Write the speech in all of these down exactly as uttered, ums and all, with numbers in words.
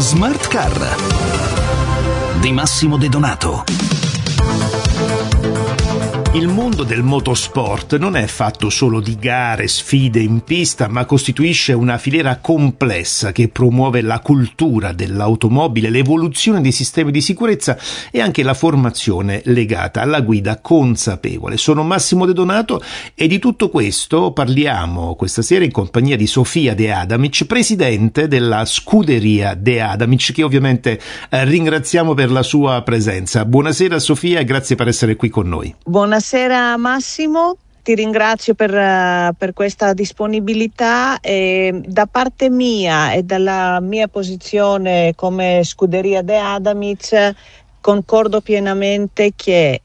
Smart Car di Massimo De Donato. Il mondo del motorsport non è fatto solo di gare, sfide in pista, ma costituisce una filiera complessa che promuove la cultura dell'automobile, l'evoluzione dei sistemi di sicurezza e anche la formazione legata alla guida consapevole. Sono Massimo De Donato e di tutto questo parliamo questa sera in compagnia di Sofia De Adamic, presidente della scuderia De Adamic, che ovviamente eh, ringraziamo per la sua presenza. Buonasera Sofia e grazie per essere qui con noi. Buonasera. Buonasera Massimo, ti ringrazio per, uh, per questa disponibilità e da parte mia e dalla mia posizione come scuderia De Adamic concordo pienamente che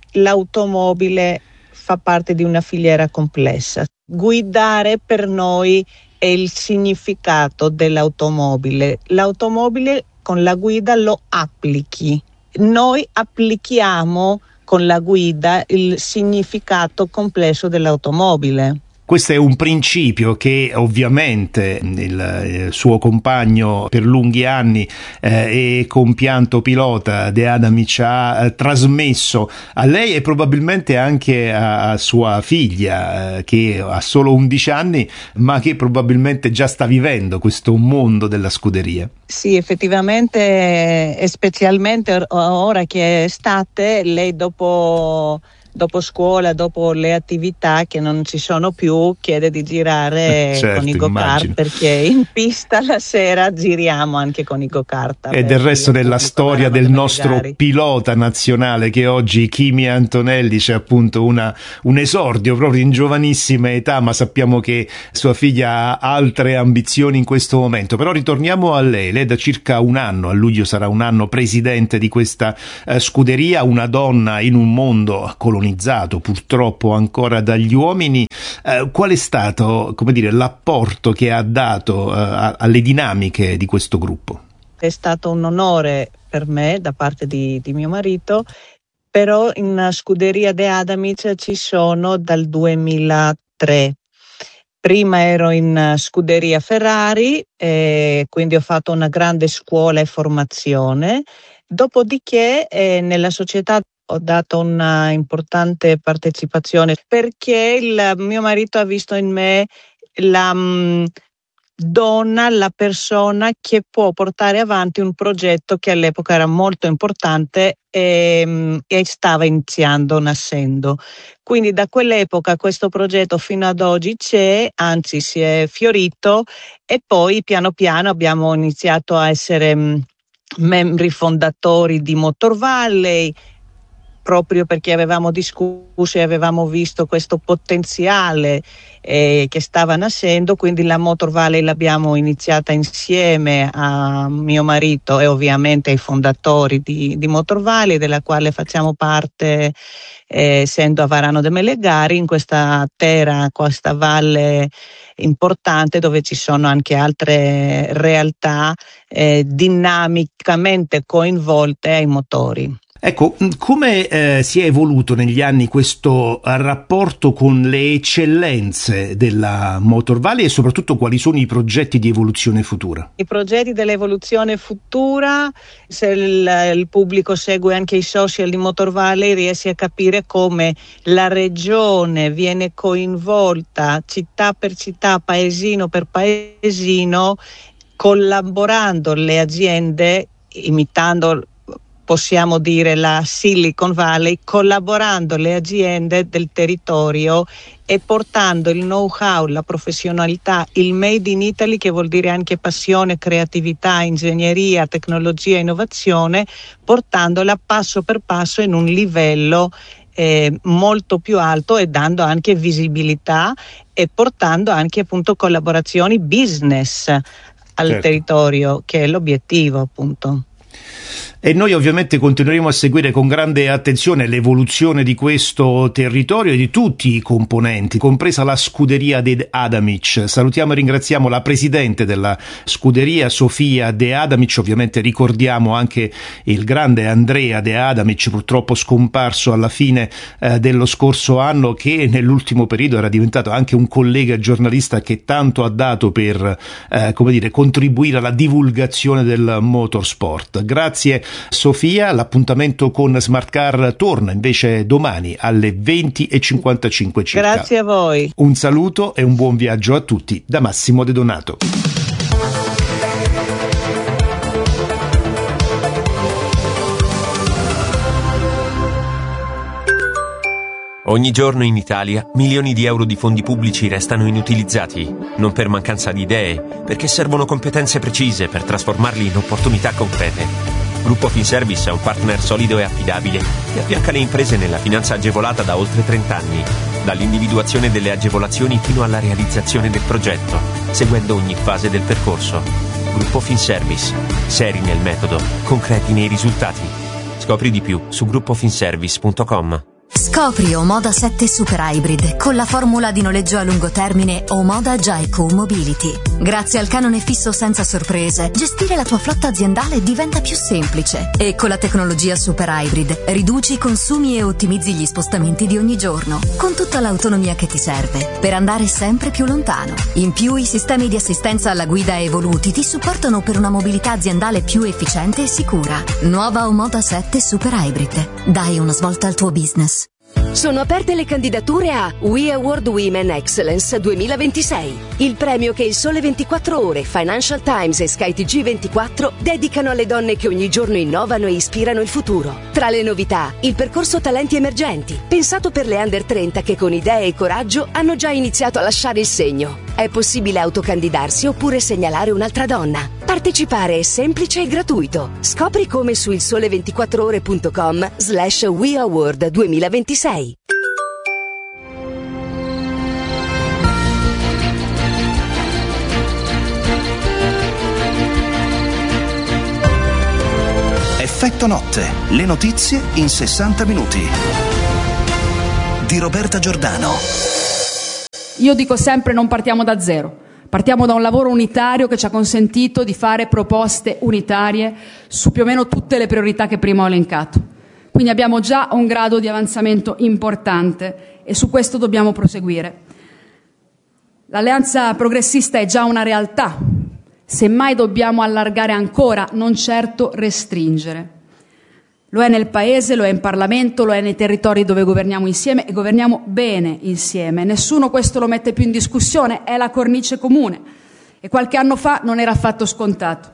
l'automobile fa parte di una filiera complessa. Guidare per noi è il significato dell'automobile. L'automobile con la guida lo applichi. Noi applichiamo con la guida il significato complesso dell'automobile. Questo è un principio che ovviamente il suo compagno per lunghi anni eh, e compianto pilota De Adamic ha eh, trasmesso a lei e probabilmente anche a, a sua figlia eh, che ha solo undici anni ma che probabilmente già sta vivendo questo mondo della scuderia. Sì, effettivamente e specialmente ora che è estate, lei dopo... dopo scuola, dopo le attività che non ci sono più, chiede di girare certo, con i go-kart, perché in pista la sera giriamo anche con i go-kart. E del resto della storia del nostro pilota nazionale che oggi, Kimi Antonelli, c'è appunto una, un esordio proprio in giovanissima età, ma sappiamo che sua figlia ha altre ambizioni in questo momento. Però ritorniamo a lei, lei da circa un anno, a luglio sarà un anno presidente di questa eh, scuderia, una donna in un mondo colonizzato purtroppo ancora dagli uomini. Eh, qual è stato, come dire, l'apporto che ha dato eh, alle dinamiche di questo gruppo? È stato un onore per me da parte di, di mio marito, però in scuderia De Adamic ci sono dal duemilatré. Prima ero in scuderia Ferrari e quindi ho fatto una grande scuola e formazione, dopodiché eh, nella società ho dato una importante partecipazione perché il mio marito ha visto in me la mh, donna, la persona che può portare avanti un progetto che all'epoca era molto importante e, mh, e stava iniziando, nascendo. Quindi da quell'epoca questo progetto fino ad oggi c'è, anzi si è fiorito e poi piano piano abbiamo iniziato a essere mh, membri fondatori di Motor Valley, proprio perché avevamo discusso e avevamo visto questo potenziale eh, che stava nascendo, quindi la Motor Valley l'abbiamo iniziata insieme a mio marito e ovviamente ai fondatori di, di Motor Valley, della quale facciamo parte eh, essendo a Varano de Melegari, in questa terra, questa valle importante dove ci sono anche altre realtà eh, dinamicamente coinvolte ai motori. Ecco, come eh, si è evoluto negli anni questo rapporto con le eccellenze della Motor Valley e soprattutto quali sono i progetti di evoluzione futura? I progetti dell'evoluzione futura, se il, il pubblico segue anche i social di Motor Valley, riesce a capire come la regione viene coinvolta città per città, paesino per paesino, collaborando le aziende, imitando possiamo dire la Silicon Valley, collaborando le aziende del territorio e portando il know-how, la professionalità, il made in Italy, che vuol dire anche passione, creatività, ingegneria, tecnologia, innovazione, portandola passo per passo in un livello eh, molto più alto e dando anche visibilità e portando anche appunto collaborazioni business al certo. territorio, che è l'obiettivo appunto. E noi ovviamente continueremo a seguire con grande attenzione l'evoluzione di questo territorio e di tutti i componenti, compresa la scuderia De Adamic. Salutiamo e ringraziamo la presidente della scuderia, Sofia De Adamic. Ovviamente ricordiamo anche il grande Andrea De Adamic, purtroppo scomparso alla fine eh, dello scorso anno, che nell'ultimo periodo era diventato anche un collega giornalista che tanto ha dato per eh, come dire, contribuire alla divulgazione del motorsport. Grazie Sofia. L'appuntamento con Smart Car torna invece domani alle venti e cinquantacinque circa. Grazie a voi. Un saluto e un buon viaggio a tutti da Massimo De Donato. Ogni giorno in Italia milioni di euro di fondi pubblici restano inutilizzati, non per mancanza di idee, perché servono competenze precise per trasformarli in opportunità concrete. Gruppo Finservice è un partner solido e affidabile che affianca le imprese nella finanza agevolata da oltre trenta anni, dall'individuazione delle agevolazioni fino alla realizzazione del progetto, seguendo ogni fase del percorso. Gruppo Finservice, seri nel metodo, concreti nei risultati. Scopri di più su gruppo finservice punto com. Scopri Omoda sette Super Hybrid con la formula di noleggio a lungo termine Omoda Jaico Mobility. Grazie al canone fisso senza sorprese, gestire la tua flotta aziendale diventa più semplice. E con la tecnologia Super Hybrid riduci i consumi e ottimizzi gli spostamenti di ogni giorno, con tutta l'autonomia che ti serve per andare sempre più lontano. In più, i sistemi di assistenza alla guida evoluti ti supportano per una mobilità aziendale più efficiente e sicura. Nuova Omoda sette Super Hybrid. Dai una svolta al tuo business. Sono aperte le candidature a We Award Women Excellence duemilaventisei, il premio che il Sole ventiquattro Ore, Financial Times e Sky T G ventiquattro dedicano alle donne che ogni giorno innovano e ispirano il futuro. Tra le novità, il percorso Talenti Emergenti, pensato per le under trenta che con idee e coraggio hanno già iniziato a lasciare il segno. È possibile autocandidarsi oppure segnalare un'altra donna. Partecipare è semplice e gratuito. Scopri come su il sole ventiquattro ore punto com slash We Award duemilaventisei. Effetto notte, le notizie in sessanta minuti. Di Roberta Giordano. Io dico sempre: non partiamo da zero. Partiamo da un lavoro unitario che ci ha consentito di fare proposte unitarie su più o meno tutte le priorità che prima ho elencato. Quindi abbiamo già un grado di avanzamento importante e su questo dobbiamo proseguire. L'alleanza progressista è già una realtà, semmai dobbiamo allargare ancora, non certo restringere. Lo è nel Paese, lo è in Parlamento, lo è nei territori dove governiamo insieme e governiamo bene insieme. Nessuno questo lo mette più in discussione, è la cornice comune e qualche anno fa non era affatto scontato.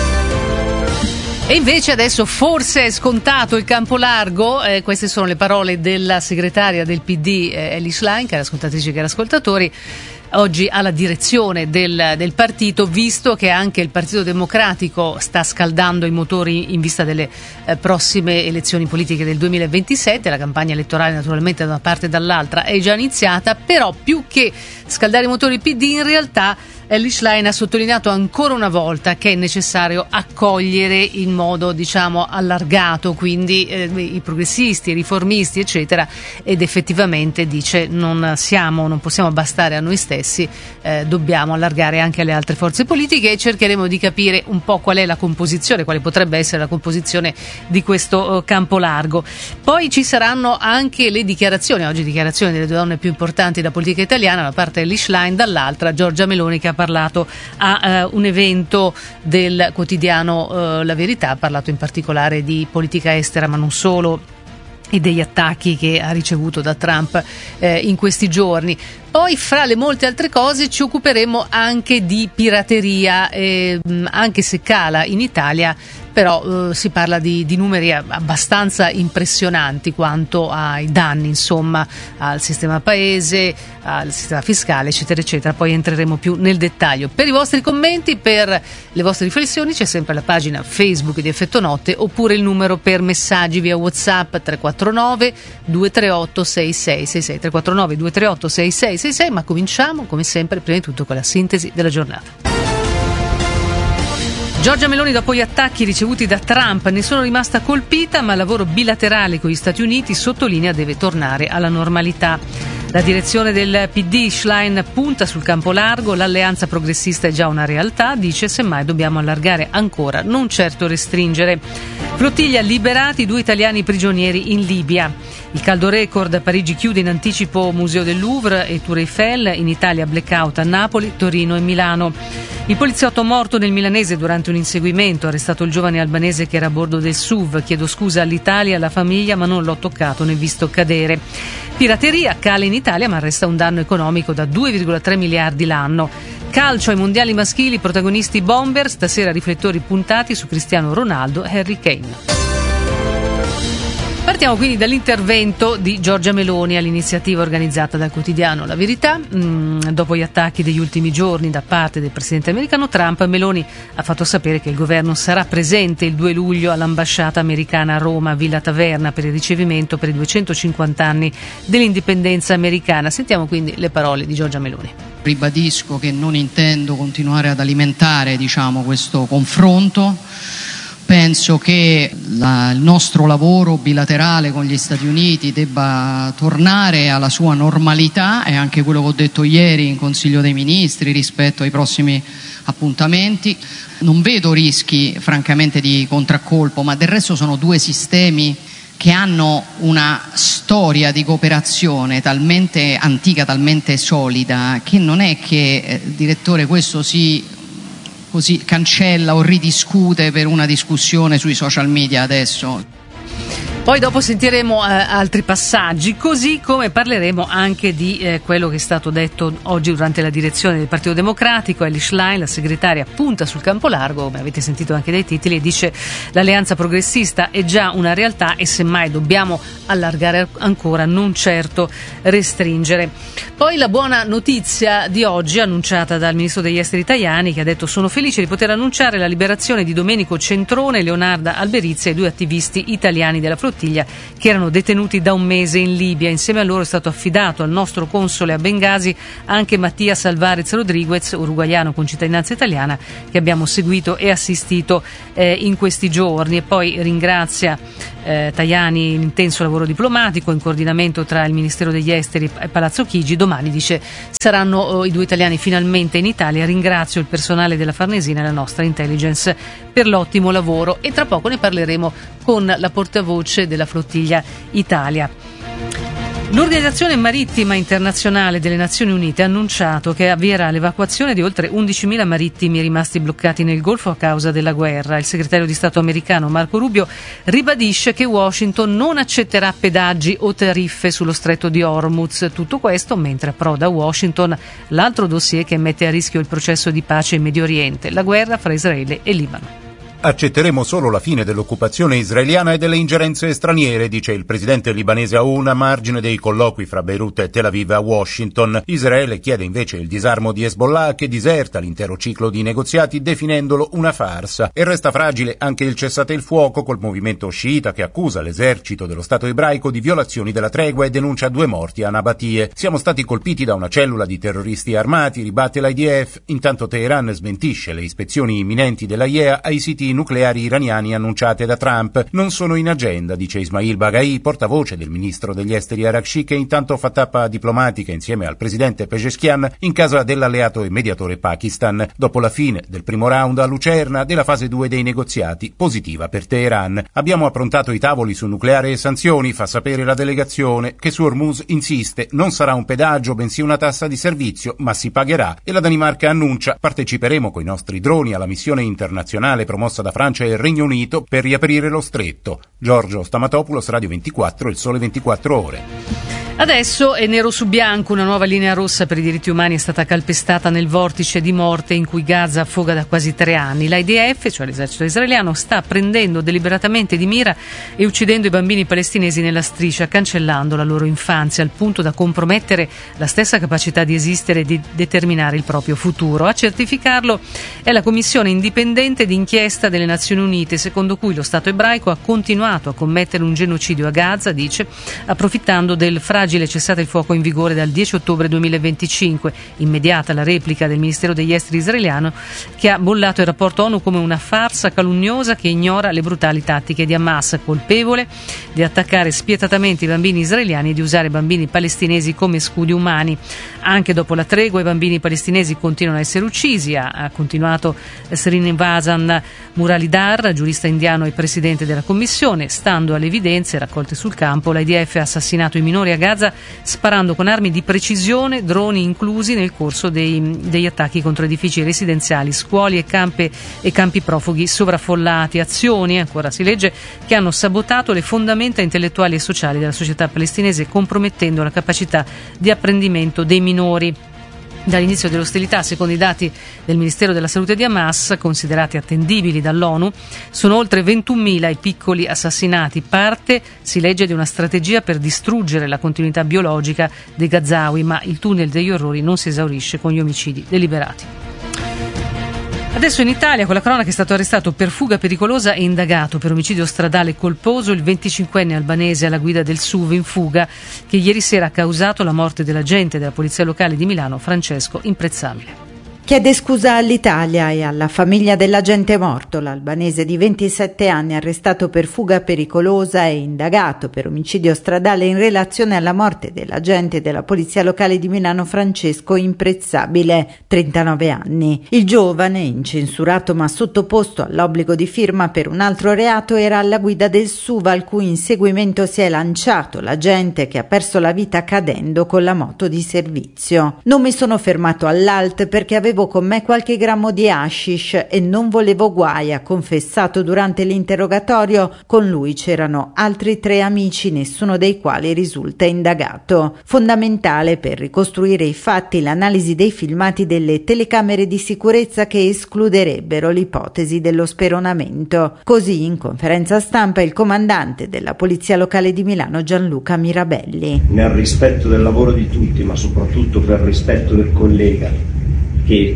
E invece adesso forse è scontato il campo largo, eh, queste sono le parole della segretaria del P D eh, Elly Schlein, cari ascoltatrici e cari ascoltatori, oggi alla direzione del, del partito, visto che anche il Partito Democratico sta scaldando i motori in vista delle eh, prossime elezioni politiche del duemilaventisette. La campagna elettorale naturalmente da una parte e dall'altra è già iniziata, però più che scaldare i motori P D in realtà Elly Schlein ha sottolineato ancora una volta che è necessario accogliere in modo, diciamo, allargato, quindi eh, i progressisti, i riformisti, eccetera, ed effettivamente dice non siamo, non possiamo bastare a noi stessi, eh, dobbiamo allargare anche alle altre forze politiche e cercheremo di capire un po' qual è la composizione, quale potrebbe essere la composizione di questo uh, campo largo. Poi ci saranno anche le dichiarazioni, oggi dichiarazioni delle due donne più importanti della politica italiana, da una parte Elly Schlein, dall'altra Giorgia Meloni, che ha parlato a uh, un evento del quotidiano uh, La Verità, ha parlato in particolare di politica estera, ma non solo, e degli attacchi che ha ricevuto da Trump eh, in questi giorni. Poi, fra le molte altre cose, ci occuperemo anche di pirateria, eh, anche se cala in Italia, però eh, si parla di, di numeri abbastanza impressionanti quanto ai danni, insomma, al sistema paese, al sistema fiscale, eccetera, eccetera. Poi entreremo più nel dettaglio. Per i vostri commenti, per le vostre riflessioni, c'è sempre la pagina Facebook di Effetto Notte, oppure il numero per messaggi via WhatsApp tre quattro nove due tre otto sei sei sei sei, tre quattro nove due tre otto sei sei sei sei, ma cominciamo come sempre prima di tutto con la sintesi della giornata. Giorgia Meloni, dopo gli attacchi ricevuti da Trump, ne sono rimasta colpita, ma il lavoro bilaterale con gli Stati Uniti, sottolinea, deve tornare alla normalità. La direzione del P D, Schlein, punta sul campo largo, l'alleanza progressista è già una realtà, dice semmai dobbiamo allargare ancora, non certo restringere. Flottiglia, liberati due italiani prigionieri in Libia. Il caldo record, Parigi chiude in anticipo Museo del Louvre e Tour Eiffel, in Italia blackout a Napoli, Torino e Milano. Il poliziotto morto nel milanese durante un inseguimento, arrestato il giovane albanese che era a bordo del S U V, chiedo scusa all'Italia e alla famiglia ma non l'ho toccato né visto cadere. Pirateria, cala in Italia ma resta un danno economico da due virgola tre miliardi l'anno. Calcio ai mondiali maschili, protagonisti bomber, stasera riflettori puntati su Cristiano Ronaldo e Harry Kane. Partiamo quindi dall'intervento di Giorgia Meloni all'iniziativa organizzata dal quotidiano La Verità. Mm, dopo gli attacchi degli ultimi giorni da parte del presidente americano Trump, Meloni ha fatto sapere che il governo sarà presente il due luglio all'ambasciata americana a Roma, Villa Taverna, per il ricevimento per i duecentocinquanta anni dell'indipendenza americana. Sentiamo quindi le parole di Giorgia Meloni. Ribadisco che non intendo continuare ad alimentare, diciamo, questo confronto. Penso che la, il nostro lavoro bilaterale con gli Stati Uniti debba tornare alla sua normalità, è anche quello che ho detto ieri in Consiglio dei Ministri rispetto ai prossimi appuntamenti. Non vedo rischi francamente di contraccolpo, ma del resto sono due sistemi che hanno una storia di cooperazione talmente antica, talmente solida, che non è che, eh, direttore, questo si così cancella o ridiscute per una discussione sui social media adesso. Poi dopo sentiremo eh, altri passaggi, così come parleremo anche di eh, quello che è stato detto oggi durante la direzione del Partito Democratico. Elly Schlein, la segretaria, punta sul campo largo, come avete sentito anche dai titoli, e dice l'alleanza progressista è già una realtà e semmai dobbiamo allargare ancora, non certo restringere. Poi la buona notizia di oggi, annunciata dal ministro degli esteri Tajani, che ha detto: sono felice di poter annunciare la liberazione di Domenico Centrone e Leonarda Alberizia, i due attivisti italiani della flottiglia che erano detenuti da un mese in Libia. Insieme a loro è stato affidato al nostro console a Bengasi anche Mattias Alvarez Rodriguez, uruguaiano con cittadinanza italiana, che abbiamo seguito e assistito eh, in questi giorni. E poi ringrazia eh, Tajani l'intenso lavoro diplomatico in coordinamento tra il Ministero degli Esteri e Palazzo Chigi. Domani, dice, saranno oh, i due italiani finalmente in Italia. Ringrazio il personale della Farnesina e la nostra intelligence per l'ottimo lavoro, e tra poco ne parleremo con la portavoce della flottiglia Italia. L'Organizzazione Marittima Internazionale delle Nazioni Unite ha annunciato che avvierà l'evacuazione di oltre undicimila marittimi rimasti bloccati nel Golfo a causa della guerra. Il segretario di Stato americano Marco Rubio ribadisce che Washington non accetterà pedaggi o tariffe sullo stretto di Hormuz. Tutto questo mentre approda a Washington l'altro dossier che mette a rischio il processo di pace in Medio Oriente, la guerra fra Israele e Libano. Accetteremo solo la fine dell'occupazione israeliana e delle ingerenze straniere, dice il presidente libanese Aoun a margine dei colloqui fra Beirut e Tel Aviv a Washington. Israele chiede invece il disarmo di Hezbollah, che diserta l'intero ciclo di negoziati definendolo una farsa. E resta fragile anche il cessate il fuoco col movimento sciita che accusa l'esercito dello Stato ebraico di violazioni della tregua e denuncia due morti a Nabatie. Siamo stati colpiti da una cellula di terroristi armati, ribatte l'I D F. Intanto Teheran smentisce le ispezioni imminenti dell'A I E A ai siti nucleari iraniani annunciate da Trump. Non sono in agenda, dice Ismail Baghai, portavoce del ministro degli esteri Arakci, che intanto fa tappa diplomatica insieme al presidente Pezeshkian in casa dell'alleato e mediatore Pakistan. Dopo la fine del primo round a Lucerna della fase due dei negoziati, positiva per Teheran. Abbiamo approntato i tavoli su nucleare e sanzioni, fa sapere la delegazione, che su Hormuz insiste, non sarà un pedaggio bensì una tassa di servizio, ma si pagherà. E la Danimarca annuncia: parteciperemo coi nostri droni alla missione internazionale promossa da Francia e il Regno Unito per riaprire lo stretto. Giorgio Stamatopoulos, Radio ventiquattro, Il Sole ventiquattro Ore. Adesso è nero su bianco, una nuova linea rossa per i diritti umani è stata calpestata nel vortice di morte in cui Gaza affoga da quasi tre anni. L'I D F, cioè l'esercito israeliano, sta prendendo deliberatamente di mira e uccidendo i bambini palestinesi nella striscia, cancellando la loro infanzia al punto da compromettere la stessa capacità di esistere e di determinare il proprio futuro. A certificarlo è la Commissione indipendente d'inchiesta delle Nazioni Unite, secondo cui lo Stato ebraico ha continuato a commettere un genocidio a Gaza, dice, approfittando del fragile fragile cessate il fuoco in vigore dal dieci ottobre duemilaventicinque. Immediata la replica del Ministero degli Esteri israeliano, che ha bollato il rapporto ONU come una farsa calunnosa che ignora le brutali tattiche di Hamas, colpevole di attaccare spietatamente i bambini israeliani e di usare bambini palestinesi come scudi umani. Anche dopo la tregua i bambini palestinesi continuano a essere uccisi, ha, ha continuato Srinivas Muralidhar, giurista indiano e presidente della commissione. Stando alle evidenze raccolte sul campo, l'I D F ha assassinato i minori a Gaza sparando con armi di precisione, droni inclusi, nel corso dei, degli attacchi contro edifici residenziali, scuole e, campe, e campi profughi sovraffollati. Azioni, ancora si legge, che hanno sabotato le fondamenta intellettuali e sociali della società palestinese, compromettendo la capacità di apprendimento dei minori. Dall'inizio delle ostilità, secondo i dati del Ministero della Salute di Hamas, considerati attendibili dall'ONU, sono oltre ventunomila i piccoli assassinati, parte, si legge, di una strategia per distruggere la continuità biologica dei Gazawi, ma il tunnel degli orrori non si esaurisce con gli omicidi deliberati. Adesso in Italia, con la cronaca, è stato arrestato per fuga pericolosa e indagato per omicidio stradale colposo il venticinquenne albanese alla guida del S U V in fuga, che ieri sera ha causato la morte dell'agente della Polizia Locale di Milano Francesco Imprezzabile. Chiede scusa all'Italia e alla famiglia dell'agente morto. L'albanese di ventisette anni, arrestato per fuga pericolosa e indagato per omicidio stradale in relazione alla morte dell'agente della Polizia Locale di Milano Francesco Imprezzabile, trentanove anni. Il giovane, incensurato ma sottoposto all'obbligo di firma per un altro reato, era alla guida del S U V al cui inseguimento si è lanciato l'agente, che ha perso la vita cadendo con la moto di servizio. Non mi sono fermato all'A L T perché avevo con me qualche grammo di hashish e non volevo guai, ha confessato durante l'interrogatorio. Con lui c'erano altri tre amici, nessuno dei quali risulta indagato. Fondamentale per ricostruire i fatti l'analisi dei filmati delle telecamere di sicurezza, che escluderebbero l'ipotesi dello speronamento. Così, in conferenza stampa, il comandante della Polizia Locale di Milano Gianluca Mirabelli. Nel rispetto del lavoro di tutti, ma soprattutto per rispetto del collega che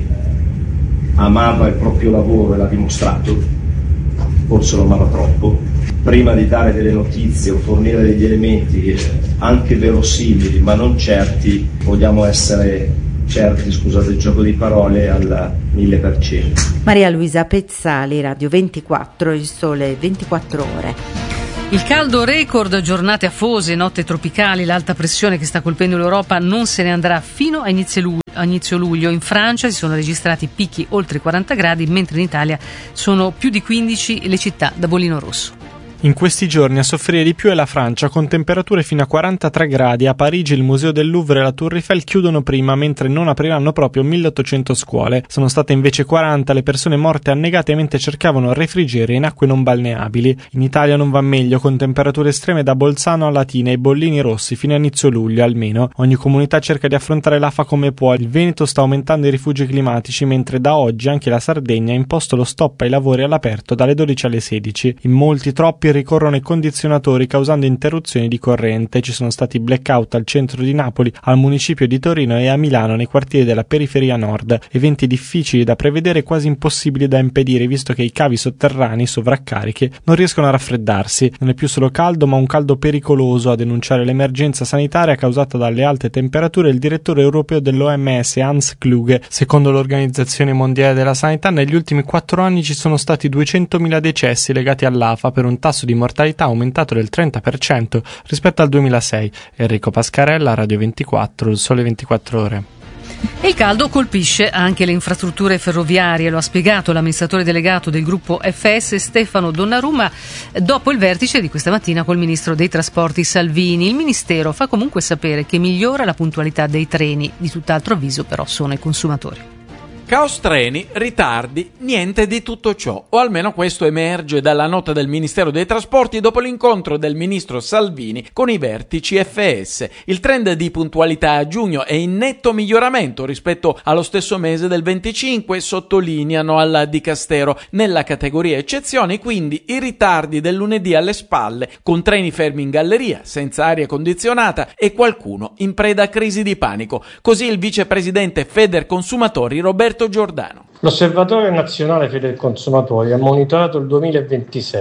amava il proprio lavoro e l'ha dimostrato, forse lo amava troppo, prima di dare delle notizie o fornire degli elementi anche verosimili ma non certi, vogliamo essere certi, scusate il gioco di parole, al mille per cento. Maria Luisa Pezzali, Radio ventiquattro, Il Sole ventiquattro Ore. Il caldo record, giornate afose, notte tropicali, l'alta pressione che sta colpendo l'Europa non se ne andrà fino a inizio luglio. A inizio luglio in Francia si sono registrati picchi oltre quaranta gradi, mentre in Italia sono più di quindici le città da bollino rosso. In questi giorni a soffrire di più è la Francia, con temperature fino a quarantatré gradi. A Parigi il Museo del Louvre e la Tour Eiffel chiudono prima, mentre non apriranno proprio milleottocento scuole. Sono state invece quaranta le persone morte annegate mentre cercavano refrigerio in acque non balneabili. In Italia non va meglio, con temperature estreme da Bolzano a Latina e bollini rossi fino a inizio luglio almeno. Ogni comunità cerca di affrontare l'A F A come può. Il Veneto sta aumentando i rifugi climatici, mentre da oggi anche la Sardegna ha imposto lo stop ai lavori all'aperto dalle dodici alle sedici. In molti, troppi ricorrono i condizionatori, causando interruzioni di corrente. Ci sono stati blackout al centro di Napoli, al municipio di Torino e a Milano, nei quartieri della periferia nord. Eventi difficili da prevedere e quasi impossibili da impedire, visto che i cavi sotterranei sovraccarichi non riescono a raffreddarsi. Non è più solo caldo, ma un caldo pericoloso. A denunciare l'emergenza sanitaria causata dalle alte temperature il direttore europeo dell'O M S Hans Kluge. Secondo l'Organizzazione Mondiale della Sanità, negli ultimi quattro anni ci sono stati duecentomila decessi legati all'A F A, per un tasso di mortalità aumentato del trenta per cento rispetto al duemilasei. Enrico Pascarella, Radio ventiquattro, Il Sole ventiquattro Ore. E il caldo colpisce anche le infrastrutture ferroviarie, lo ha spiegato l'amministratore delegato del gruppo F S Stefano Donnarumma dopo il vertice di questa mattina col ministro dei trasporti Salvini. Il ministero fa comunque sapere che migliora la puntualità dei treni, di tutt'altro avviso però sono i consumatori. Caos treni, ritardi, niente di tutto ciò, o almeno questo emerge dalla nota del Ministero dei Trasporti dopo l'incontro del ministro Salvini con i vertici F S. Il trend di puntualità a giugno è in netto miglioramento rispetto allo stesso mese del venticinque, sottolineano alla Dicastero. Nella categoria eccezioni, quindi, i ritardi del lunedì alle spalle, con treni fermi in galleria, senza aria condizionata e qualcuno in preda a crisi di panico. Così il vicepresidente Federconsumatori Roberto Giordano. L'Osservatorio Nazionale Federconsumatori ha monitorato il duemilaventisei.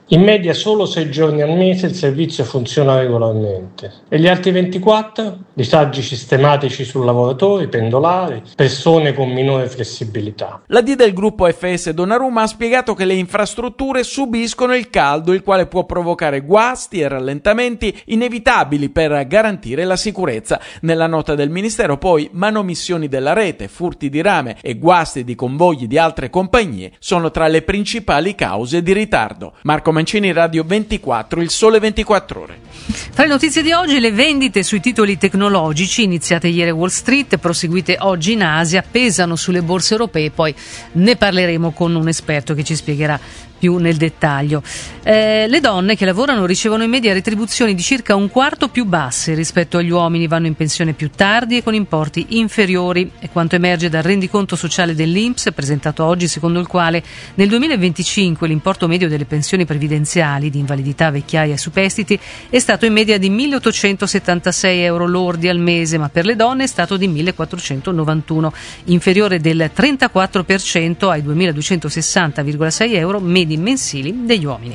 In media solo sei giorni al mese il servizio funziona regolarmente. E gli altri ventiquattro? Disagi sistematici su lavoratori, pendolari, persone con minore flessibilità. La D del gruppo F S Donnarumma ha spiegato che le infrastrutture subiscono il caldo, il quale può provocare guasti e rallentamenti inevitabili per garantire la sicurezza. Nella nota del Ministero poi manomissioni della rete, furti di rame e guasti di convogli di altre compagnie sono tra le principali cause di ritardo. Marco Mancini, Radio ventiquattro, Il Sole ventiquattro Ore. Tra le notizie di oggi, le vendite sui titoli tecnologici iniziate ieri a Wall Street, proseguite oggi in Asia, pesano sulle borse europee, poi ne parleremo con un esperto che ci spiegherà più nel dettaglio. Eh, le donne che lavorano ricevono in media retribuzioni di circa un quarto più basse rispetto agli uomini, vanno in pensione più tardi e con importi inferiori. È quanto emerge dal rendiconto sociale dell'I N P S presentato oggi, secondo il quale nel duemilaventicinque l'importo medio delle pensioni previdenziali di invalidità, vecchiaia e superstiti è stato in media di milleottocentosettantasei euro lordi al mese, ma per le donne è stato di millequattrocentonovantuno, inferiore del trentaquattro per cento ai duemiladuecentosessanta virgola sei euro medi mensili degli uomini.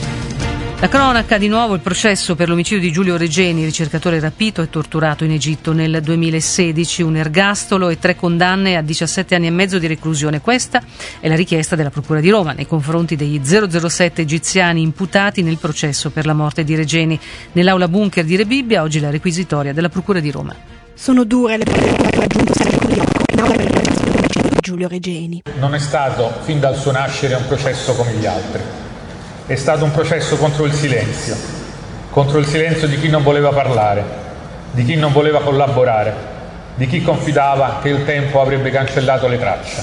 La cronaca, di nuovo il processo per l'omicidio di Giulio Regeni, ricercatore rapito e torturato in Egitto nel duemilasedici, un ergastolo e tre condanne a diciassette anni e mezzo di reclusione. Questa è la richiesta della Procura di Roma nei confronti degli zero zero sette egiziani imputati nel processo per la morte di Regeni. Nell'aula bunker di Rebibbia oggi la requisitoria della Procura di Roma. Sono dure le parole che ha raggiunto in aula per il processo di Giulio Regeni. Non è stato fin dal suo nascere un processo come gli altri. È stato un processo contro il silenzio, contro il silenzio di chi non voleva parlare, di chi non voleva collaborare, di chi confidava che il tempo avrebbe cancellato le tracce.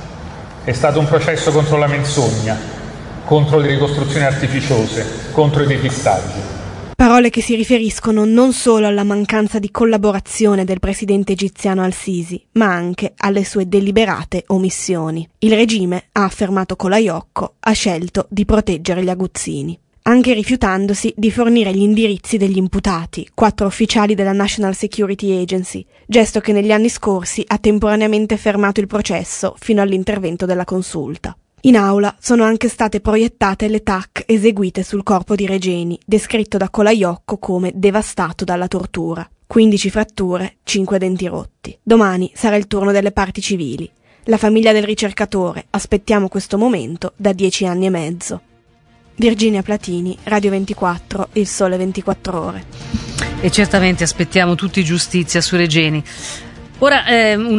È stato un processo contro la menzogna, contro le ricostruzioni artificiose, contro i depistaggi. Parole che si riferiscono non solo alla mancanza di collaborazione del presidente egiziano al-Sisi, ma anche alle sue deliberate omissioni. Il regime, ha affermato Colaiocco, ha scelto di proteggere gli aguzzini, anche rifiutandosi di fornire gli indirizzi degli imputati, quattro ufficiali della National Security Agency, gesto che negli anni scorsi ha temporaneamente fermato il processo fino all'intervento della consulta. In aula sono anche state proiettate le T A C eseguite sul corpo di Regeni, descritto da Colaiocco come devastato dalla tortura. quindici fratture, cinque denti rotti. Domani sarà il turno delle parti civili. La famiglia del ricercatore, aspettiamo questo momento da dieci anni e mezzo. Virginia Platini, Radio ventiquattro, Il Sole ventiquattro Ore. E certamente aspettiamo tutti giustizia su Regeni. Ora, eh, un